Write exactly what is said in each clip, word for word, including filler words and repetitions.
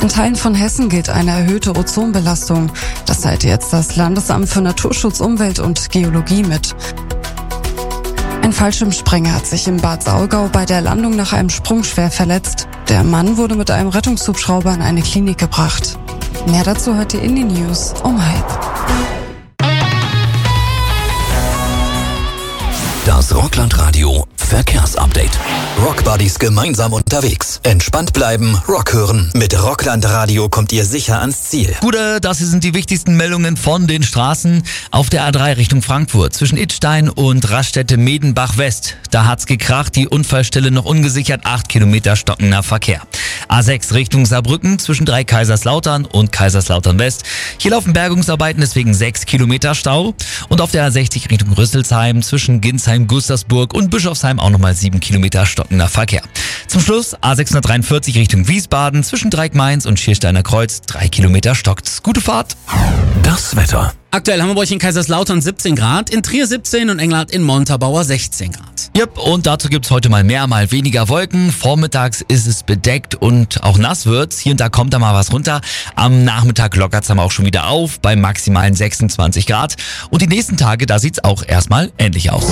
In Teilen von Hessen gilt eine erhöhte Ozonbelastung. Das teilte jetzt das Landesamt für Naturschutz, Umwelt und Geologie mit. Ein Fallschirmspringer hat sich im Bad Saulgau bei der Landung nach einem Sprung schwer verletzt. Der Mann wurde mit einem Rettungshubschrauber in eine Klinik gebracht. Mehr dazu hört ihr in den News um halb. Das Rockland-Radio Verkehrsupdate. Rockbuddies gemeinsam unterwegs. Entspannt bleiben, Rock hören. Mit Rockland-Radio kommt ihr sicher ans Ziel. Gute, das hier sind die wichtigsten Meldungen von den Straßen. Auf der A drei Richtung Frankfurt zwischen Idstein und Raststätte-Medenbach West. Da hat's gekracht, die Unfallstelle noch ungesichert, acht Kilometer stockender Verkehr. A sechs Richtung Saarbrücken zwischen drei Kaiserslautern und Kaiserslautern West. Hier laufen Bergungsarbeiten, deswegen sechs Kilometer Stau. Und auf der A sechzig Richtung Rüsselsheim zwischen Ginsheim, Gustersburg und Bischofsheim auch nochmal sieben Kilometer stockender Verkehr. Zum Schluss A sechshundertdreiundvierzig Richtung Wiesbaden zwischen Dreieck-Mainz und Schiersteiner Kreuz, drei Kilometer stockt's. Gute Fahrt. Das Wetter. Aktuell haben wir bei euch in Kaiserslautern siebzehn Grad, in Trier siebzehn und Englert in Montabaur sechzehn Grad. Yep, und dazu gibt's heute mal mehr, mal weniger Wolken. Vormittags ist es bedeckt und auch nass wird's. Hier und da kommt da mal was runter. Am Nachmittag lockert's dann auch schon wieder auf bei maximalen sechsundzwanzig Grad. Und die nächsten Tage, da sieht's auch erstmal ähnlich aus.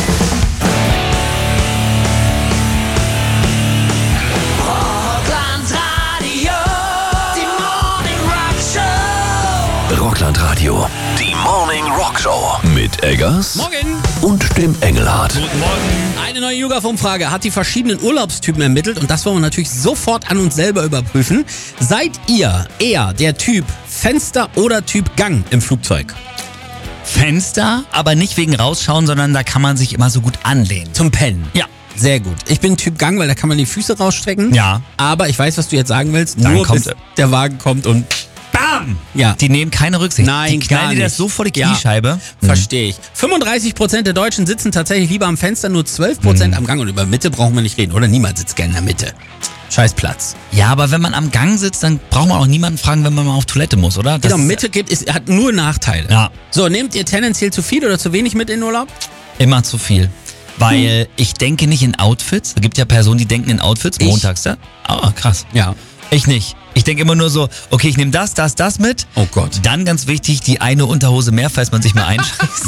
Rockland-Radio, die Morning Rock Show mit Eggers Morgen. und dem Engelhardt. Guten Morgen. Eine neue YouGov-Umfrage hat die verschiedenen Urlaubstypen ermittelt und das wollen wir natürlich sofort an uns selber überprüfen. Seid ihr eher der Typ Fenster oder Typ Gang im Flugzeug? Fenster, aber nicht wegen rausschauen, sondern da kann man sich immer so gut anlehnen. Zum Pennen. Ja. Sehr gut. Ich bin Typ Gang, weil da kann man die Füße rausstrecken. Ja. Aber ich weiß, was du jetzt sagen willst. Dann Nur kommt bis er. der Wagen kommt und BAM! Ja. Die nehmen keine Rücksicht. Nein, die knallen gar dir das nicht. so vor die Ja. Kniescheibe. Mhm. Verstehe ich. fünfunddreißig Prozent der Deutschen sitzen tatsächlich lieber am Fenster, nur zwölf Prozent Mhm. am Gang. Und über Mitte brauchen wir nicht reden, oder? Niemand sitzt gerne in der Mitte. Scheiß Platz. Ja, aber wenn man am Gang sitzt, dann braucht man auch niemanden fragen, wenn man mal auf Toilette muss, oder? Das Genau, ist Mitte gibt, ist, hat nur Nachteile. Ja. So, nehmt ihr tendenziell zu viel oder zu wenig mit in den Urlaub? immer zu viel. Weil hm. ich denke nicht in Outfits. Es gibt ja Personen, die denken in Outfits. Ich? Montags, ja? Ah, krass. Ja. Ich nicht. Ich denke immer nur so, okay, ich nehme das, das, das mit. Oh Gott. Dann ganz wichtig, die eine Unterhose mehr, falls man sich mal einscheißt.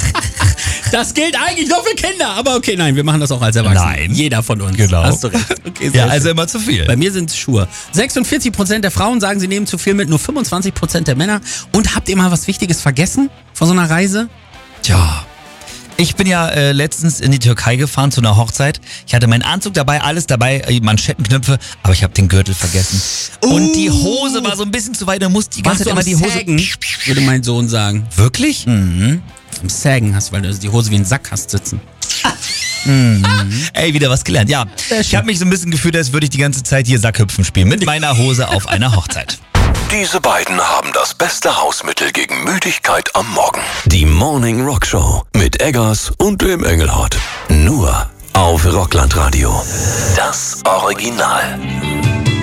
Das gilt eigentlich nur für Kinder, aber okay, nein, wir machen das auch als Erwachsene. Nein. Jeder von uns. Genau. Hast du recht. Okay, sehr Ja, schön. also immer zu viel. Bei mir sind es Schuhe. sechsundvierzig Prozent der Frauen sagen, sie nehmen zu viel mit, nur fünfundzwanzig Prozent der Männer. Und habt ihr mal was Wichtiges vergessen von so einer Reise? Tja. Ich bin ja äh, letztens in die Türkei gefahren zu einer Hochzeit. Ich hatte meinen Anzug dabei, alles dabei, äh, Manschettenknöpfe, aber ich habe den Gürtel vergessen. Uh. Und die Hose war so ein bisschen zu weit, da musste die ganze Warst Zeit du immer am die Hose... Sägen, würde mein Sohn sagen. Wirklich? Mhm. Am Sägen hast, weil du die Hose wie ein Sack hast sitzen. Mhm. Ey, wieder was gelernt. Ja, ich habe mich so ein bisschen gefühlt, als würde ich die ganze Zeit hier Sackhüpfen spielen. Mit meiner Hose auf einer Hochzeit. Diese beiden haben das beste Hausmittel gegen Müdigkeit am Morgen. Die Morning Rock Show mit Eggers und dem Engelhardt. Nur auf Rockland Radio. Das Original.